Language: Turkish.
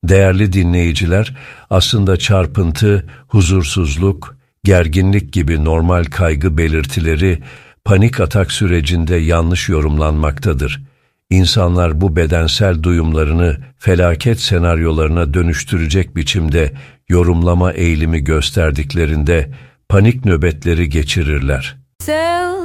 Değerli dinleyiciler, aslında çarpıntı, huzursuzluk, gerginlik gibi normal kaygı belirtileri panik atak sürecinde yanlış yorumlanmaktadır. İnsanlar bu bedensel duyumlarını felaket senaryolarına dönüştürecek biçimde yorumlama eğilimi gösterdiklerinde panik nöbetleri geçirirler.